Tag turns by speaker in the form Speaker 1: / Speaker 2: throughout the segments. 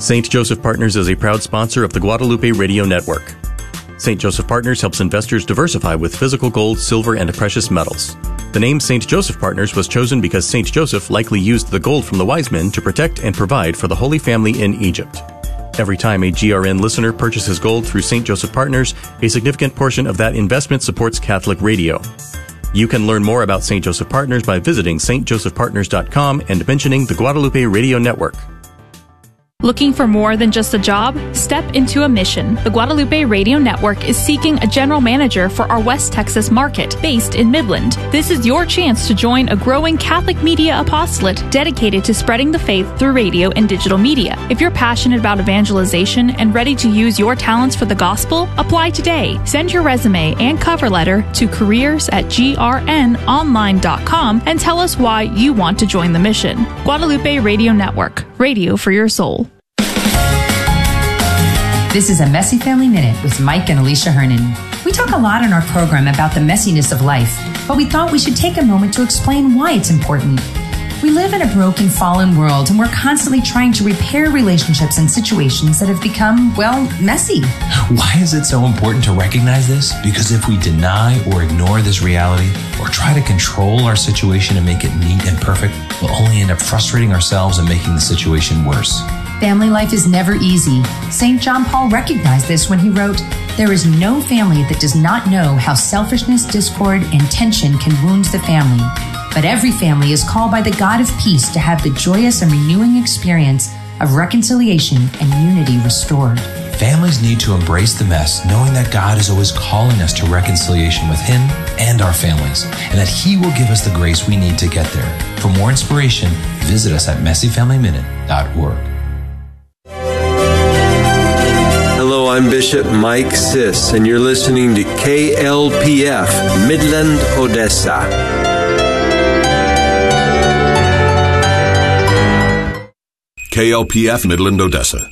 Speaker 1: St. Joseph Partners is a proud sponsor of the Guadalupe Radio Network. St. Joseph Partners helps investors diversify with physical gold, silver, and precious metals. The name St. Joseph Partners was chosen because St. Joseph likely used the gold from the wise men to protect and provide for the Holy Family in Egypt. Every time a GRN listener purchases gold through St. Joseph Partners, a significant portion of that investment supports Catholic radio. You can learn more about St. Joseph Partners by visiting stjosephpartners.com and mentioning the Guadalupe Radio Network.
Speaker 2: Looking for more than just a job? Step into a mission. The Guadalupe Radio Network is seeking a general manager for our West Texas market, based in Midland. This is your chance to join a growing Catholic media apostolate dedicated to spreading the faith through radio and digital media. If you're passionate about evangelization and ready to use your talents for the gospel, apply today. Send your resume and cover letter to careers@grnonline.com and tell us why you want to join the mission. Guadalupe Radio Network. Radio for your soul.
Speaker 3: This is a Messy Family Minute with Mike and Alicia Hernan. We talk a lot on our program about the messiness of life, but we thought we should take a moment to explain why it's important. We live in a broken, fallen world, and we're constantly trying to repair relationships and situations that have become, well, messy.
Speaker 4: Why is it so important to recognize this? Because if we deny or ignore this reality, or try to control our situation and make it neat and perfect, we'll only end up frustrating ourselves and making the situation worse.
Speaker 3: Family life is never easy. St. John Paul recognized this when he wrote, "There is no family that does not know how selfishness, discord, and tension can wound the family. But every family is called by the God of peace to have the joyous and renewing experience of reconciliation and unity restored."
Speaker 4: Families need to embrace the mess, knowing that God is always calling us to reconciliation with Him and our families, and that He will give us the grace we need to get there. For more inspiration, visit us at messyfamilyminute.org.
Speaker 5: Hello, I'm Bishop Mike Siss, and you're listening to KLPF Midland, Odessa.
Speaker 6: KLPF Midland, Odessa.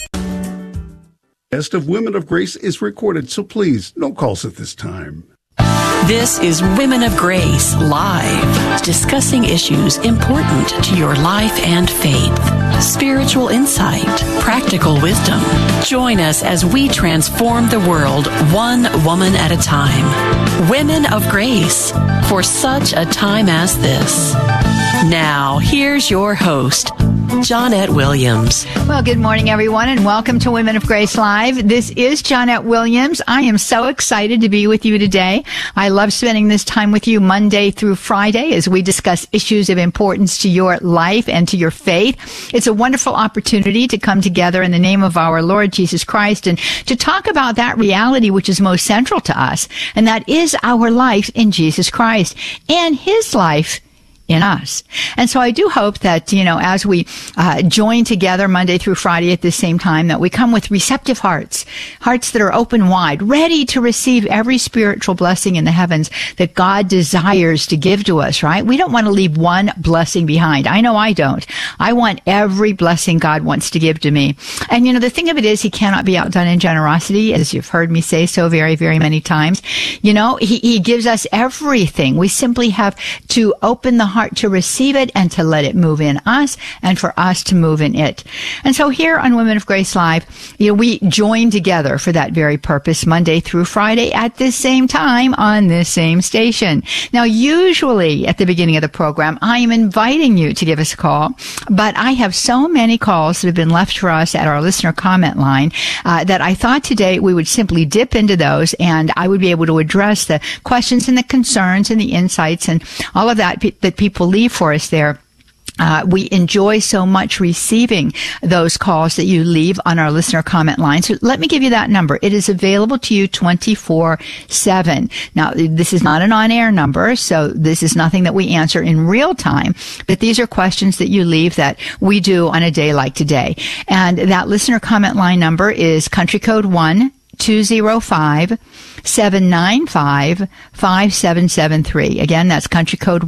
Speaker 7: Best of Women of Grace is recorded, so please, no calls at this time.
Speaker 8: This is Women of Grace Live, discussing issues important to your life and faith. Spiritual insight, practical wisdom. Join us as we transform the world one woman at a time. Women of Grace, for such a time as this. Now, here's your host, Johnette Williams.
Speaker 9: Well, good morning, everyone, and welcome to Women of Grace Live. This is Johnette Williams. I am so excited to be with you today. I love spending this time with you Monday through Friday as we discuss issues of importance to your life and to your faith. It's a wonderful opportunity to come together in the name of our Lord Jesus Christ and to talk about that reality which is most central to us, and that is our life in Jesus Christ and His life in us. And so I do hope that, as we join together Monday through Friday at the same time, that we come with receptive hearts that are open wide, ready to receive every spiritual blessing in the heavens that God desires to give to us, right? We don't want to leave one blessing behind. I know I don't. I want every blessing God wants to give to me. And, the thing of it is, He cannot be outdone in generosity, as you've heard me say so very, very many times. He gives us everything. We simply have to open the heart to receive it and to let it move in us and for us to move in it. And so here on Women of Grace Live, we join together for that very purpose Monday through Friday at this same time on this same station. Now, usually at the beginning of the program, I am inviting you to give us a call, but I have so many calls that have been left for us at our listener comment line that I thought today we would simply dip into those and I would be able to address the questions and the concerns and the insights and all of that people leave for us there. We enjoy so much receiving those calls that you leave on our listener comment line. So let me give you that number. It is available to you 24/7. Now, this is not an on-air number, so this is nothing that we answer in real time, but these are questions that you leave that we do on a day like today. And that listener comment line number is country code 1-205-795-5773. Again, that's country code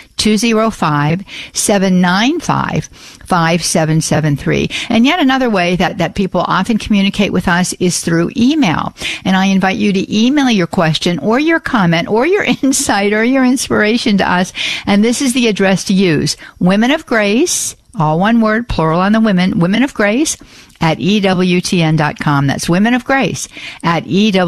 Speaker 9: 1-205-795-5773. And yet another way that people often communicate with us is through email. And I invite you to email your question or your comment or your insight or your inspiration to us. And this is the address to use: Women of Grace, all one word, plural on the Women of Grace, at EWTN.com. That's Women of Grace at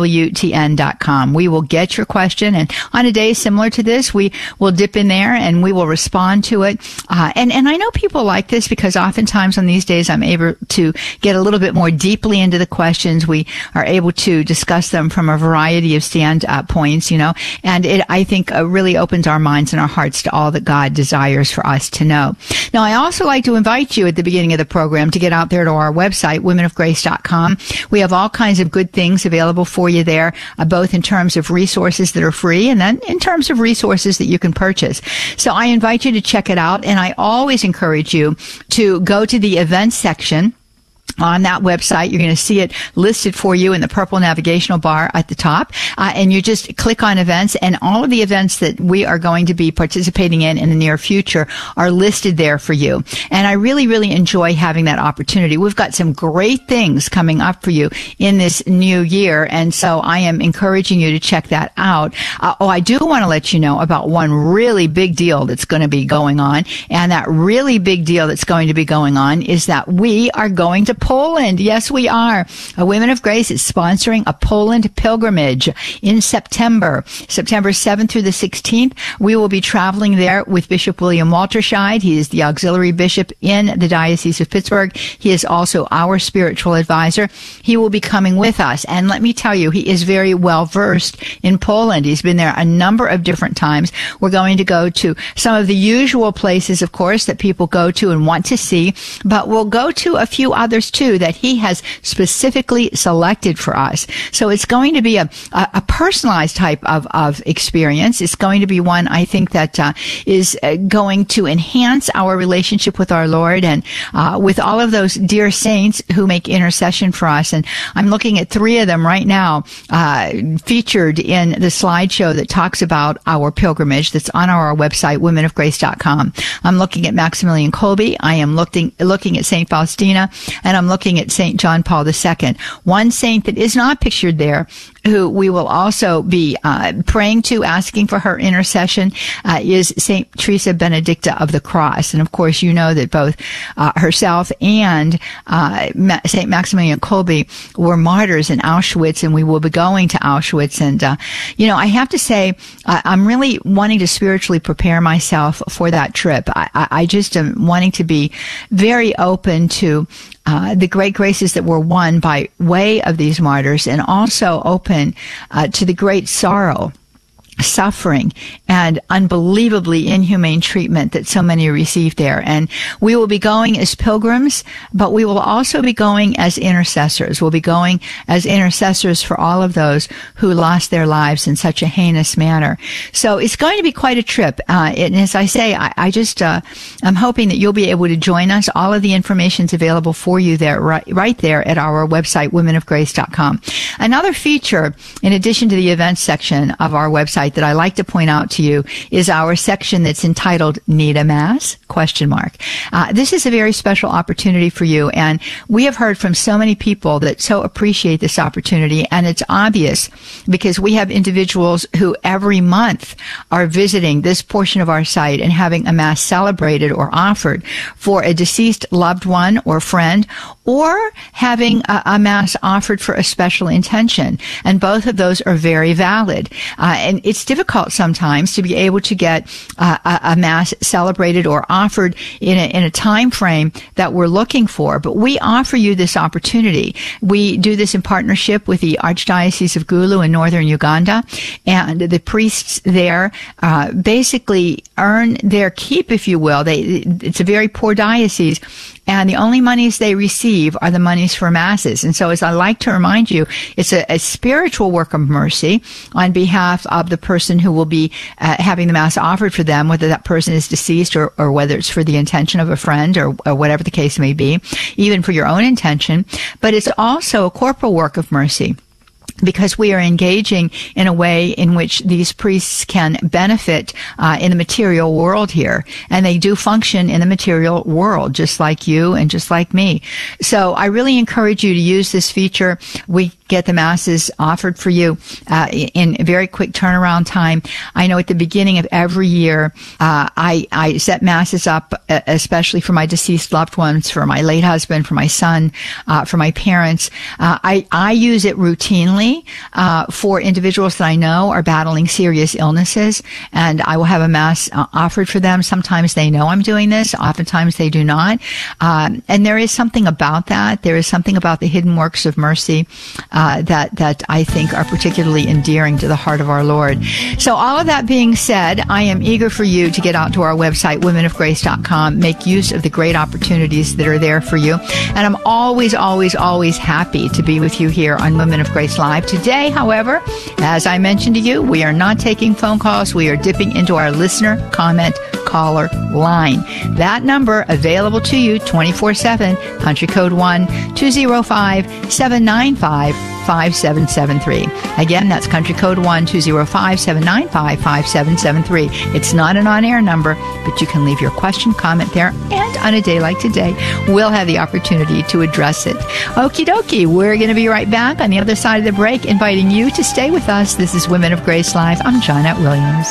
Speaker 9: EWTN.com. We will get your question, and on a day similar to this, we will dip in there and we will respond to it. And I know people like this because oftentimes on these days I'm able to get a little bit more deeply into the questions. We are able to discuss them from a variety of standpoints, and it, I think, really opens our minds and our hearts to all that God desires for us to know. Now, I also like to invite you at the beginning of the program to get out there to our website, womenofgrace.com. We have all kinds of good things available for you there, both in terms of resources that are free and then in terms of resources that you can purchase. So I invite you to check it out, and I always encourage you to go to the events section on that website. You're going to see it listed for you in the purple navigational bar at the top. And you just click on events, and all of the events that we are going to be participating in the near future are listed there for you. And I really, really enjoy having that opportunity. We've got some great things coming up for you in this new year. And so I am encouraging you to check that out. I do want to let you know about one really big deal that's going to be going on. And that really big deal that's going to be going on is that we are going to Poland. Yes, we are. Women of Grace is sponsoring a Poland pilgrimage in September 7th through the 16th. We will be traveling there with Bishop William Walterscheid. He is the auxiliary bishop in the Diocese of Pittsburgh. He is also our spiritual advisor. He will be coming with us. And let me tell you, he is very well versed in Poland. He's been there a number of different times. We're going to go to some of the usual places, of course, that people go to and want to see, but we'll go to a few others too that he has specifically selected for us. So it's going to be a personalized type of experience. It's going to be one, I think, that is going to enhance our relationship with our Lord and with all of those dear saints who make intercession for us. And I'm looking at 3 of them right now featured in the slideshow that talks about our pilgrimage that's on our website, womenofgrace.com. I'm looking at Maximilian Kolbe. I am looking at St. Faustina, and I'm looking at St. John Paul II. One saint that is not pictured there, who we will also be praying to, asking for her intercession, is St. Teresa Benedicta of the Cross. And of course, you know that both herself and St. Maximilian Kolbe were martyrs in Auschwitz, and we will be going to Auschwitz. And, I have to say, I'm really wanting to spiritually prepare myself for that trip. I just am wanting to be very open to the great graces that were won by way of these martyrs, and also open to the great sorrow, suffering, and unbelievably inhumane treatment that so many received there. And we will be going as pilgrims, but we will also be going as intercessors. We'll be going as intercessors for all of those who lost their lives in such a heinous manner. So it's going to be quite a trip. And as I say, I'm hoping that you'll be able to join us. All of the information is available for you there, right there at our website, womenofgrace.com. Another feature, in addition to the events section of our website, that I like to point out to you is our section that's entitled Need a Mass? ? This is a very special opportunity for you, and we have heard from so many people that so appreciate this opportunity, and it's obvious because we have individuals who every month are visiting this portion of our site and having a Mass celebrated or offered for a deceased loved one or friend, or having a Mass offered for a special intention. And both of those are very valid. And it's difficult sometimes to be able to get a Mass celebrated or offered in a time frame that we're looking for. But we offer you this opportunity. We do this in partnership with the Archdiocese of Gulu in northern Uganda. And the priests there basically earn their keep, if you will. It's a very poor diocese, and the only monies they receive are the monies for Masses. And so, as I like to remind you, it's a spiritual work of mercy on behalf of the person who will be having the Mass offered for them, whether that person is deceased or whether it's for the intention of a friend or whatever the case may be, even for your own intention. But it's also a corporal work of mercy, because we are engaging in a way in which these priests can benefit in the material world here. And they do function in the material world, just like you and just like me. So I really encourage you to use this feature. We get the masses offered for you in a very quick turnaround time. I know at the beginning of every year, I set masses up, especially for my deceased loved ones, for my late husband, for my son, for my parents. I use it routinely for individuals that I know are battling serious illnesses, and I will have a mass offered for them. Sometimes they know I'm doing this. Oftentimes they do not. And there is something about that. There is something about the hidden works of mercy that I think are particularly endearing to the heart of our Lord. So all of that being said, I am eager for you to get out to our website, womenofgrace.com, make use of the great opportunities that are there for you. And I'm always, always, always happy to be with you here on Women of Grace Live. Today, however, as I mentioned to you, we are not taking phone calls. We are dipping into our listener comment caller line. That number available to you 24/7, country code 1-205-795-5773. Again, that's country code 1-205-795-5773. It's not an on-air number, but you can leave your question, comment there, and on a day like today, we'll have the opportunity to address it. Okie dokie, we're going to be right back on the other side of the break, inviting you to stay with us. This is Women of Grace Live. I'm Johnette Williams.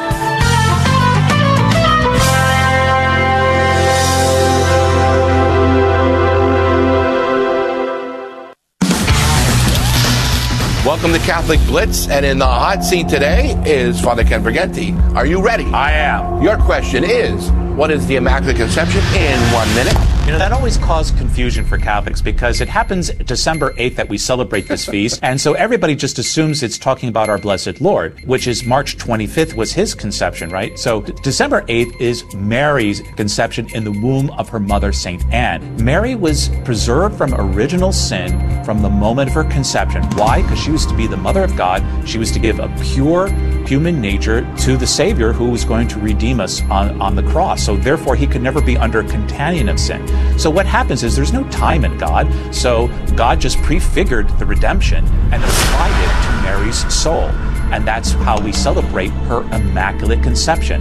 Speaker 6: Welcome to Catholic Blitz, and in the hot seat today is Father Ken Briganti. Are you ready?
Speaker 10: I am.
Speaker 6: Your question is, what is the Immaculate Conception in 1 minute?
Speaker 10: You know, that always caused confusion for Catholics because it happens December 8th that we celebrate this feast, and so everybody just assumes it's talking about our Blessed Lord, which is March 25th was his conception, right? So December 8th is Mary's conception in the womb of her mother, St. Anne. Mary was preserved from original sin from the moment of her conception. Why? Because she was to be the mother of God. She was to give a pure human nature to the Savior who was going to redeem us on the cross. So therefore, he could never be under contagion of sin. So what happens is there's no time in God. So God just prefigured the redemption and applied it to Mary's soul. And that's how we celebrate her Immaculate Conception.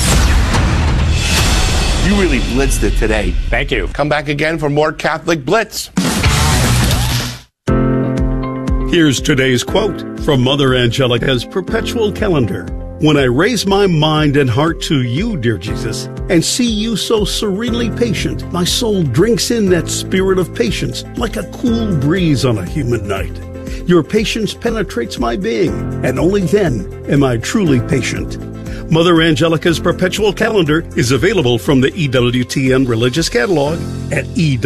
Speaker 6: You really blitzed it today.
Speaker 10: Thank you.
Speaker 6: Come back again for more Catholic Blitz.
Speaker 7: Here's today's quote from Mother Angelica's perpetual calendar. When I raise my mind and heart to you, dear Jesus, and see you so serenely patient, my soul drinks in that spirit of patience like a cool breeze on a humid night. Your patience penetrates my being, and only then am I truly patient. Mother Angelica's perpetual calendar is available from the EWTN Religious Catalog at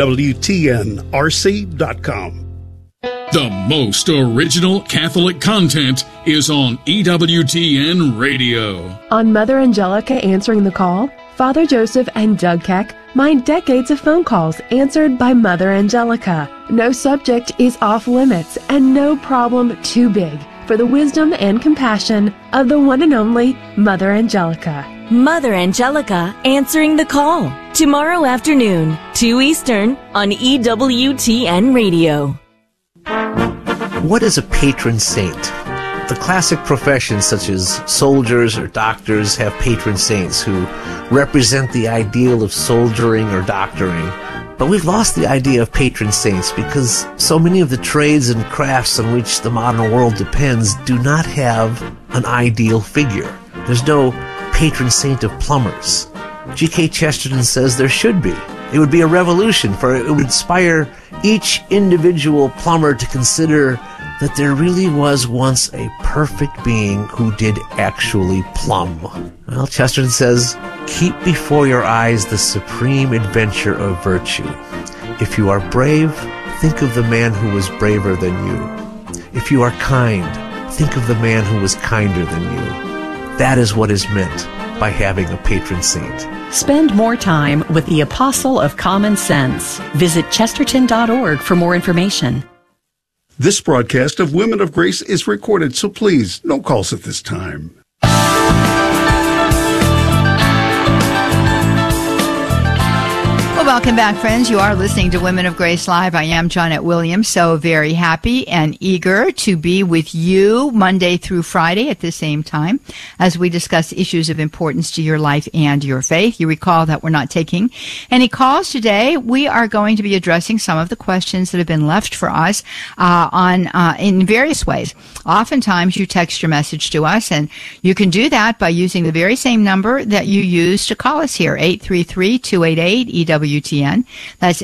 Speaker 7: EWTNRC.com.
Speaker 11: The most original Catholic content is on EWTN Radio.
Speaker 12: On Mother Angelica Answering the Call, Father Joseph and Doug Keck mine decades of phone calls answered by Mother Angelica. No subject is off limits and no problem too big for the wisdom and compassion of the one and only Mother Angelica.
Speaker 13: Mother Angelica Answering the Call, tomorrow afternoon, 2 Eastern, on EWTN Radio.
Speaker 14: What is a patron saint? The classic professions such as soldiers or doctors have patron saints who represent the ideal of soldiering or doctoring. But we've lost the idea of patron saints because so many of the trades and crafts on which the modern world depends do not have an ideal figure. There's no patron saint of plumbers. G.K. Chesterton says there should be. It would be a revolution, for it would inspire each individual plumber to consider that there really was once a perfect being who did actually plumb. Well, Chesterton says, keep before your eyes the supreme adventure of virtue. If you are brave, think of the man who was braver than you. If you are kind, think of the man who was kinder than you. That is what is meant by having a patron saint.
Speaker 8: Spend more time with the Apostle of Common Sense. Visit chesterton.org for more information.
Speaker 7: This broadcast of Women of Grace is recorded, so please don't call us at this time.
Speaker 9: Well, Welcome back, friends. You are listening to Women of Grace Live. I am Johnnette Williams, so very happy and eager to be with you Monday through Friday at the same time as we discuss issues of importance to your life and your faith. You recall that we're not taking any calls today. We are going to be addressing some of the questions that have been left for us in various ways. Oftentimes, you text your message to us, and you can do that by using the very same number that you use to call us here, 833-288-EWTN. That's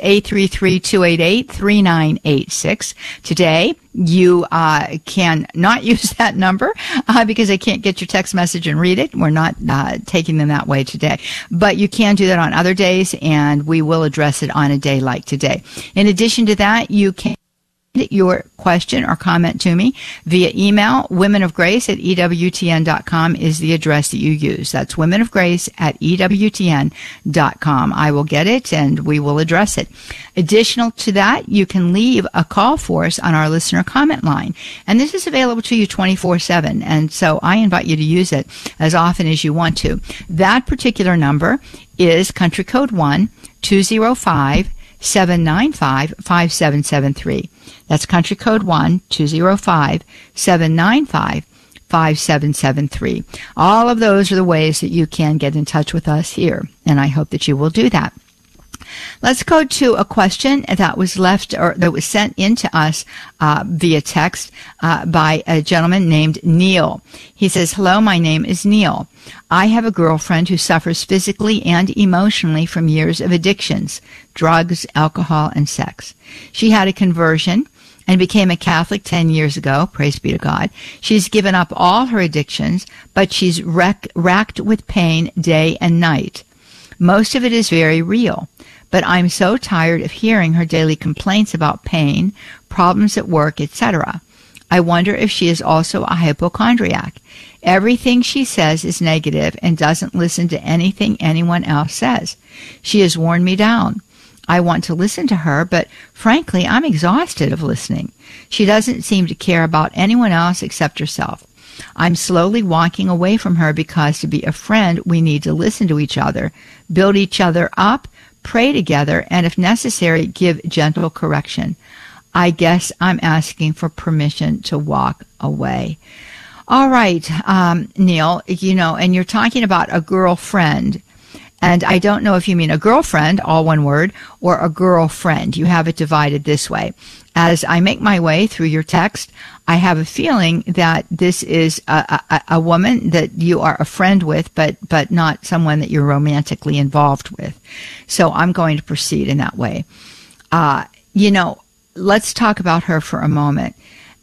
Speaker 9: 833-288-3986. Today, you can not use that number because I can't get your text message and read it. We're not taking them that way today. But you can do that on other days, and we will address it on a day like today. In addition to that, you can your question or comment to me via email. womenofgrace@ewtn.com is the address that you use. That's womenofgrace@ewtn.com. I will get it and we will address it. Additional to that, you can leave a call for us on our listener comment line. And this is available to you 24/7. And so I invite you to use it as often as you want to. That particular number is country code 1-205-795-5773. That's country code 1-205-795-5773. All of those are the ways that you can get in touch with us here, and I hope that you will do that. Let's go to a question that was left or that was sent in to us via text by a gentleman named Neil. He says, "Hello, my name is Neil. I have a girlfriend who suffers physically and emotionally from years of addictions, drugs, alcohol, and sex. She had a conversion and became a Catholic 10 years ago. Praise be to God. She's given up all her addictions, but she's racked with pain day and night. Most of it is very real, but I'm so tired of hearing her daily complaints about pain, problems at work, etc. I wonder if she is also a hypochondriac. Everything she says is negative and doesn't listen to anything anyone else says. She has worn me down. I want to listen to her, but frankly, I'm exhausted of listening. She doesn't seem to care about anyone else except herself. I'm slowly walking away from her because to be a friend, we need to listen to each other, build each other up, pray together, and if necessary, give gentle correction. I guess I'm asking for permission to walk away." All right, Neil, and you're talking about a girlfriend. And I don't know if you mean a girlfriend, all one word, or a girlfriend. You have it divided this way. As I make my way through your text, I have a feeling that this is a woman that you are a friend with, but not someone that you're romantically involved with. So I'm going to proceed in that way. Let's talk about her for a moment.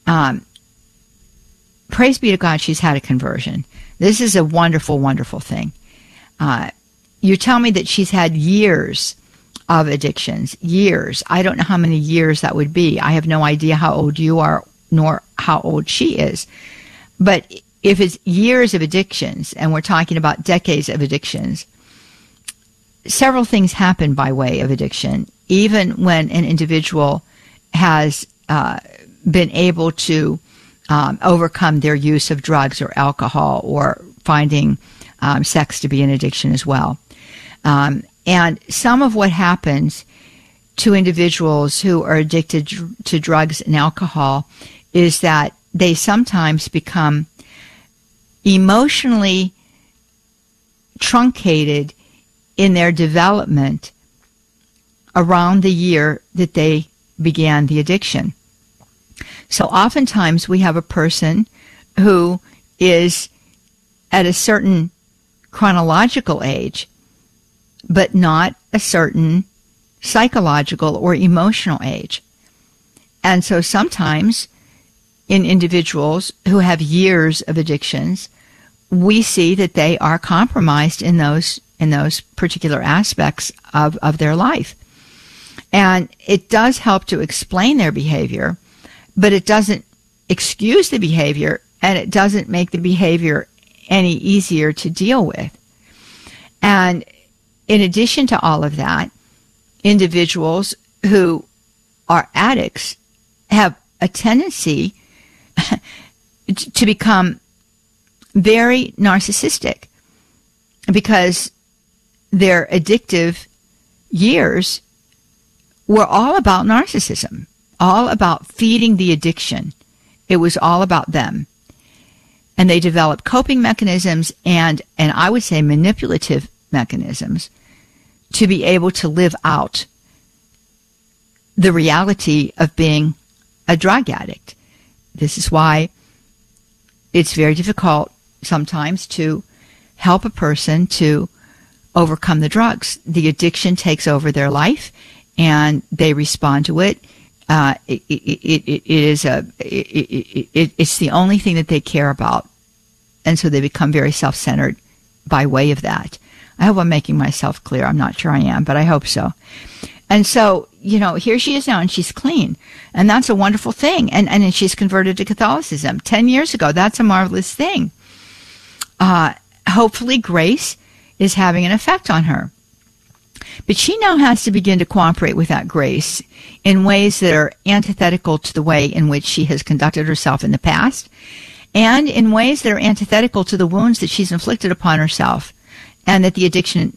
Speaker 9: Praise be to God, she's had a conversion. This is a wonderful, wonderful thing. You tell me that she's had years of addictions. Years. I don't know how many years that would be. I have no idea how old you are, nor how old she is. But if it's years of addictions, and we're talking about decades of addictions, several things happen by way of addiction, even when an individual has been able to overcome their use of drugs or alcohol or finding sex to be an addiction as well. And some of what happens to individuals who are addicted to drugs and alcohol is that they sometimes become emotionally truncated in their development around the year that they began the addiction. So oftentimes we have a person who is at a certain chronological age, but not a certain psychological or emotional age. And so sometimes in individuals who have years of addictions, we see that they are compromised in those particular aspects of their life. And it does help to explain their behavior, but it doesn't excuse the behavior, and it doesn't make the behavior any easier to deal with. And in addition to all of that, individuals who are addicts have a tendency to become very narcissistic because their addictive years were all about narcissism, all about feeding the addiction. It was all about them. And they developed coping mechanisms and I would say manipulative mechanisms to be able to live out the reality of being a drug addict. This is why it's very difficult sometimes to help a person to overcome the drugs. The addiction takes over their life and they respond to it. It's the only thing that they care about. And so they become very self-centered by way of that. I hope I'm making myself clear. I'm not sure I am, but I hope so. And so, here she is now and she's clean. And that's a wonderful thing. And she's converted to Catholicism 10 years ago. That's a marvelous thing. Hopefully grace is having an effect on her. But she now has to begin to cooperate with that grace in ways that are antithetical to the way in which she has conducted herself in the past, and in ways that are antithetical to the wounds that she's inflicted upon herself, and that the addiction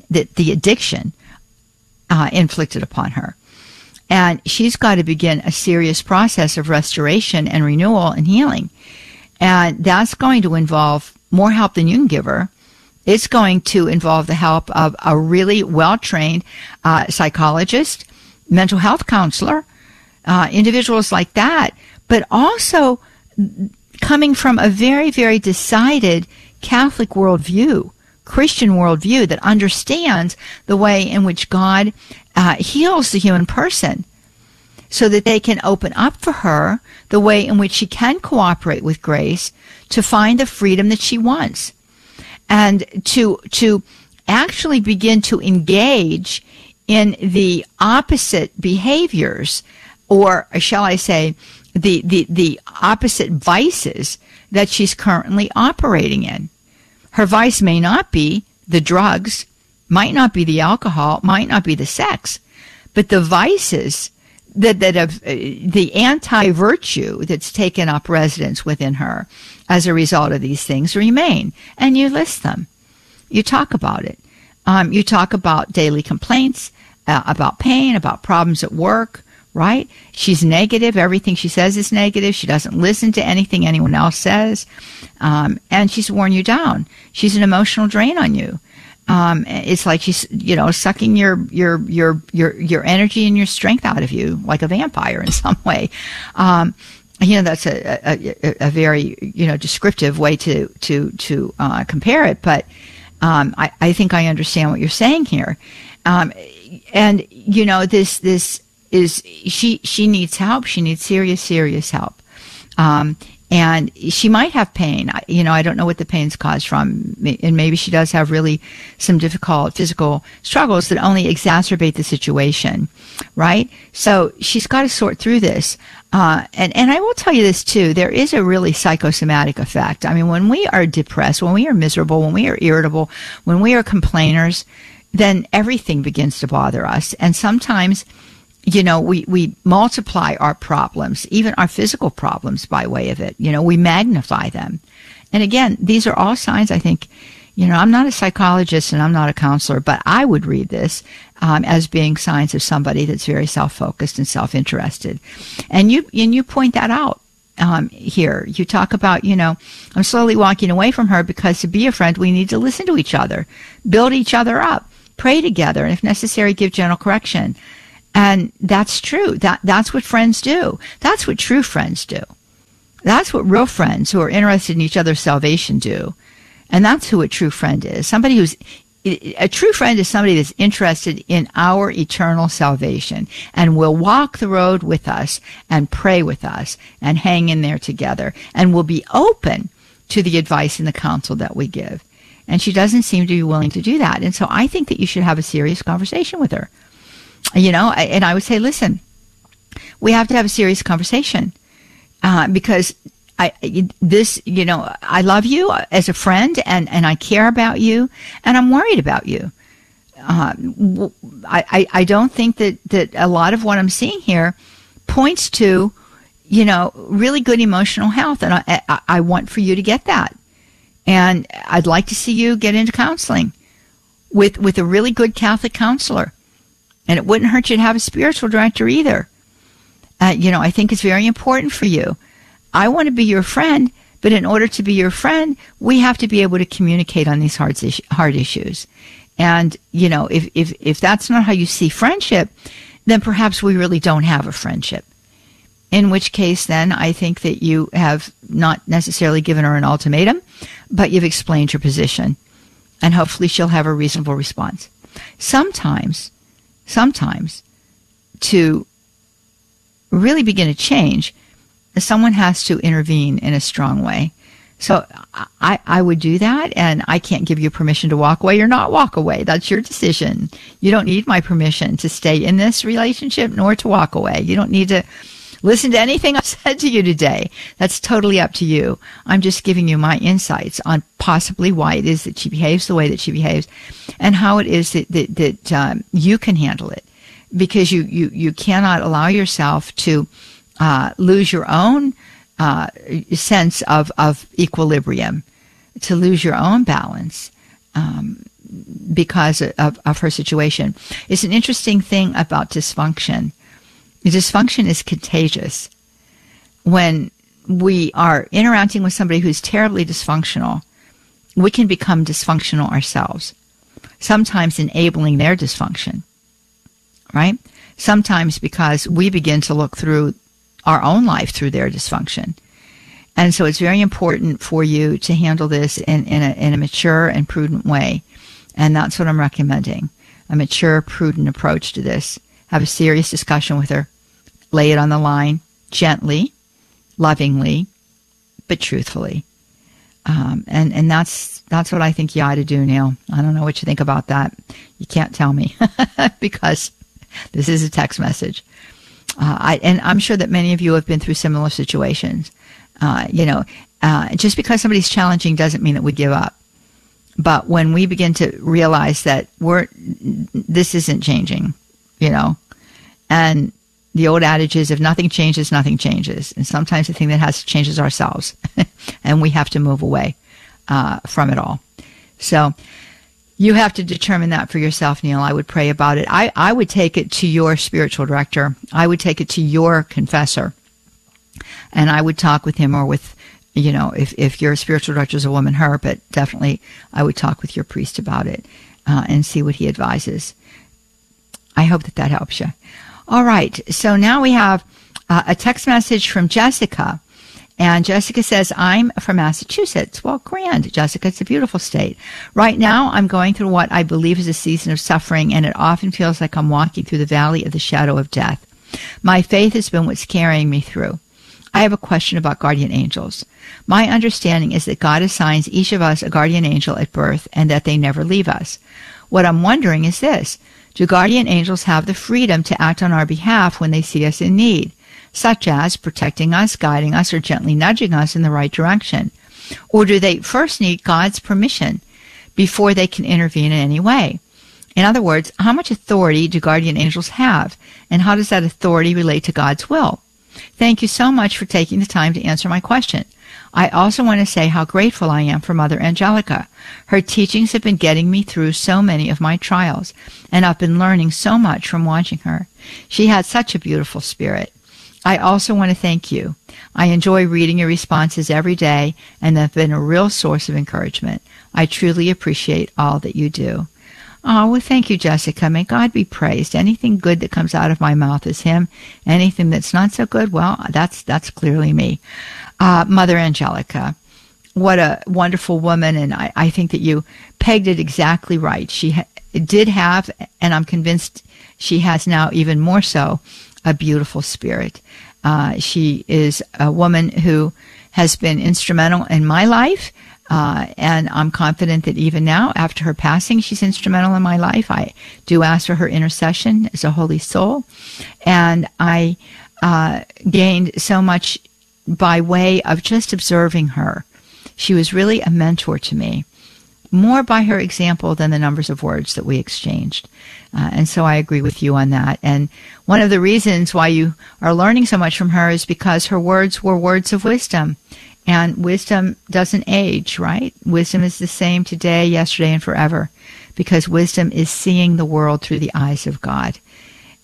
Speaker 9: inflicted upon her. And she's got to begin a serious process of restoration and renewal and healing. And that's going to involve more help than you can give her. It's going to involve the help of a really well-trained psychologist, mental health counselor, individuals like that, but also coming from a very, very decided Catholic worldview, Christian worldview that understands the way in which God heals the human person, so that they can open up for her the way in which she can cooperate with grace to find the freedom that she wants, and to actually begin to engage in the opposite behaviors, or shall I say, the opposite vices that she's currently operating in. Her vice may not be the drugs, might not be the alcohol, might not be the sex, but the vices that of the anti-virtue that's taken up residence within her as a result of these things remain. And you list them. You talk about it. You talk about daily complaints, about pain, about problems at work, right? She's negative. Everything she says is negative. She doesn't listen to anything anyone else says. And she's worn you down. She's an emotional drain on you. It's like she's, sucking your energy and your strength out of you like a vampire in some way. That's a very, descriptive way to compare it. But, I think I understand what you're saying here. This is, she needs help. She needs serious help. And she might have pain. I don't know what the pain's caused from. And maybe she does have really some difficult physical struggles that only exacerbate the situation, right? So she's got to sort through this. And I will tell you this too, there is a really psychosomatic effect. I mean, when we are depressed, when we are miserable, when we are irritable, when we are complainers, then everything begins to bother us. And sometimes, we multiply our problems, even our physical problems by way of it. We magnify them. And again, these are all signs, I think, I'm not a psychologist and I'm not a counselor, but I would read this as being signs of somebody that's very self-focused and self-interested. And you point that out here. You talk about, I'm slowly walking away from her because to be a friend, we need to listen to each other, build each other up, pray together, and if necessary, give gentle correction. And that's true. That's what friends do. That's what true friends do. That's what real friends who are interested in each other's salvation do. And that's who a true friend is. A true friend is somebody that's interested in our eternal salvation and will walk the road with us and pray with us and hang in there together and will be open to the advice and the counsel that we give. And she doesn't seem to be willing to do that. And so I think that you should have a serious conversation with her. And I would say, listen, we have to have a serious conversation because I love you as a friend and I care about you and I'm worried about you. I don't think that a lot of what I'm seeing here points to, really good emotional health. And I want for you to get that. And I'd like to see you get into counseling with a really good Catholic counselor. And it wouldn't hurt you to have a spiritual director either. I think it's very important for you. I want to be your friend, but in order to be your friend, we have to be able to communicate on these hard issues. And, if that's not how you see friendship, then perhaps we really don't have a friendship. In which case, then, I think that you have not necessarily given her an ultimatum, but you've explained your position. And hopefully she'll have a reasonable response. Sometimes, to really begin to change, someone has to intervene in a strong way. So I would do that, and I can't give you permission to walk away or not walk away. That's your decision. You don't need my permission to stay in this relationship nor to walk away. You don't need to listen to anything I've said to you today. That's totally up to you. I'm just giving you my insights on possibly why it is that she behaves the way that she behaves and how it is that you can handle it. Because you cannot allow yourself to lose your own sense of equilibrium, to lose your own balance because of her situation. It's an interesting thing about dysfunction. Dysfunction is contagious. When we are interacting with somebody who's terribly dysfunctional, we can become dysfunctional ourselves, sometimes enabling their dysfunction, right? Sometimes because we begin to look through our own life through their dysfunction. And so it's very important for you to handle this in a mature and prudent way. And that's what I'm recommending, a mature, prudent approach to this. Have a serious discussion with her. Lay it on the line, gently, lovingly, but truthfully. And that's what I think you ought to do, Neil. I don't know what you think about that. You can't tell me because this is a text message. And I'm sure that many of you have been through similar situations. Just because somebody's challenging doesn't mean that we give up. But when we begin to realize that this isn't changing, and the old adage is if nothing changes, nothing changes. And sometimes the thing that has to change is ourselves. And we have to move away from it all. So you have to determine that for yourself, Neil. I would pray about it. I would take it to your spiritual director. I would take it to your confessor. And I would talk with him or with, if your spiritual director is a woman, her, but definitely I would talk with your priest about it and see what he advises. I hope that helps you. All right. So now we have a text message from Jessica. And Jessica says, I'm from Massachusetts. Well, grand, Jessica. It's a beautiful state. Right now, I'm going through what I believe is a season of suffering, and it often feels like I'm walking through the valley of the shadow of death. My faith has been what's carrying me through. I have a question about guardian angels. My understanding is that God assigns each of us a guardian angel at birth and that they never leave us. What I'm wondering is this. Do guardian angels have the freedom to act on our behalf when they see us in need, such as protecting us, guiding us, or gently nudging us in the right direction? Or do they first need God's permission before they can intervene in any way? In other words, how much authority do guardian angels have, and how does that authority relate to God's will? Thank you so much for taking the time to answer my question. I also want to say how grateful I am for Mother Angelica. Her teachings have been getting me through so many of my trials, and I've been learning so much from watching her. She had such a beautiful spirit. I also want to thank you. I enjoy reading your responses every day, and they've been a real source of encouragement. I truly appreciate all that you do. Oh, well, thank you, Jessica. May God be praised. Anything good that comes out of my mouth is Him. Anything that's not so good, well, that's clearly me. Mother Angelica, what a wonderful woman, and I think that you pegged it exactly right. She did have, and I'm convinced she has now even more so, a beautiful spirit. She is a woman who has been instrumental in my life, and I'm confident that even now, after her passing, she's instrumental in my life. I do ask for her intercession as a holy soul, and I gained so much by way of just observing her. She was really a mentor to me, more by her example than the numbers of words that we exchanged. And so I agree with you on that. And one of the reasons why you are learning so much from her is because her words were words of wisdom. And wisdom doesn't age, right? Wisdom is the same today, yesterday, and forever. Because wisdom is seeing the world through the eyes of God.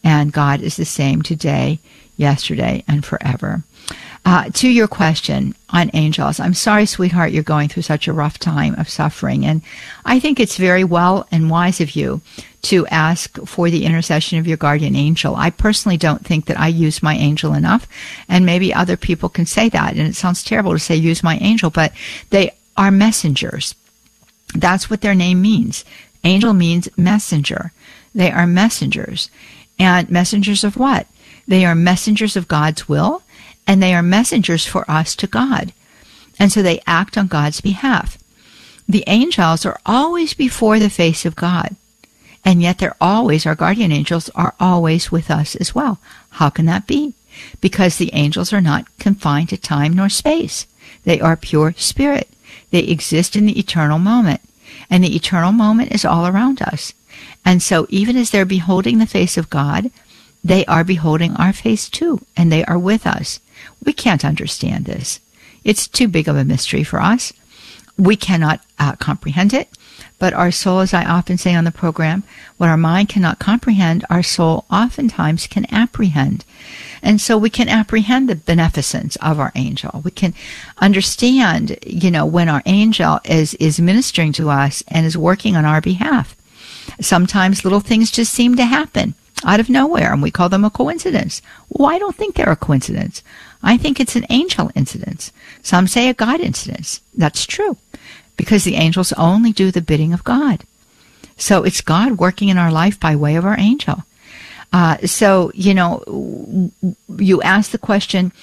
Speaker 9: And God is the same today, yesterday, and forever. To your question on angels, I'm sorry, sweetheart, you're going through such a rough time of suffering. And I think it's very well and wise of you to ask for the intercession of your guardian angel. I personally don't think that I use my angel enough, and maybe other people can say that. And it sounds terrible to say use my angel, but they are messengers. That's what their name means. Angel means messenger. They are messengers. And messengers of what? They are messengers of God's will, and they are messengers for us to God. And so they act on God's behalf. The angels are always before the face of God. And yet they're always, our guardian angels are always with us as well. How can that be? Because the angels are not confined to time nor space. They are pure spirit. They exist in the eternal moment. And the eternal moment is all around us. And so even as they're beholding the face of God, they are beholding our face too, and they are with us. We can't understand this. It's too big of a mystery for us. We cannot comprehend it, but our soul, as I often say on the program, what our mind cannot comprehend, our soul oftentimes can apprehend. And so we can apprehend the beneficence of our angel. We can understand, when our angel is ministering to us and is working on our behalf. Sometimes little things just seem to happen out of nowhere, and we call them a coincidence. Well, I don't think they're a coincidence. I think it's an angel incidence. Some say a God incidence. That's true, because the angels only do the bidding of God. So it's God working in our life by way of our angel. So, you ask the question,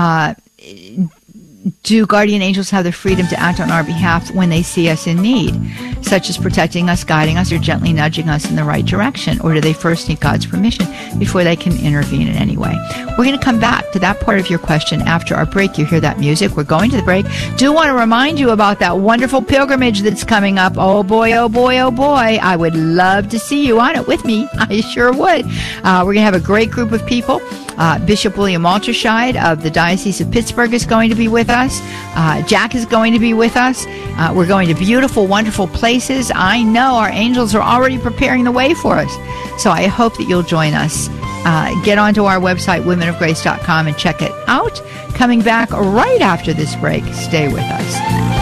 Speaker 9: do guardian angels have the freedom to act on our behalf when they see us in need, such as protecting us, guiding us, or gently nudging us in the right direction? Or do they first need God's permission before they can intervene in any way? We're going to come back to that part of your question after our break. You hear that music. We're going to the break. Do want to remind you about that wonderful pilgrimage that's coming up. Oh boy, oh boy, oh boy. I would love to see you on it with me. I sure would. We're going to have a great group of people. Bishop William Alterscheid of the Diocese of Pittsburgh is going to be with us. Jack is going to be with us. We're going to beautiful, wonderful places. I know our angels are already preparing the way for us. So I hope that you'll join us. Get onto our website, womenofgrace.com, and check it out. Coming back right after this break. Stay with us.